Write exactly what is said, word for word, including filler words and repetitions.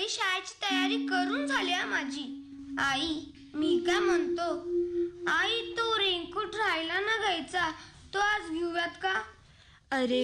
सगळी शाळेची तयारी करून झाली आहे माझी. आई, मी काय म्हणतो, आई तो रेनकोट राहिला ना घ्यायचा, तो आज घेऊयात का? अरे